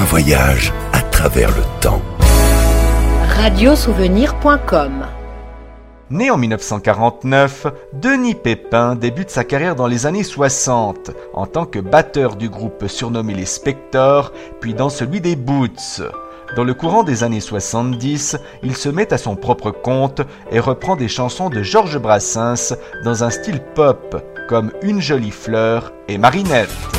voyage à travers le temps. Radiosouvenir.com. Né en 1949, Denis Pépin débute sa carrière dans les années 60 en tant que batteur du groupe surnommé les Spectors, puis dans celui des Boots. Dans le courant des années 70, il se met à son propre compte et reprend des chansons de Georges Brassens dans un style pop, comme Une jolie fleur et Marinette.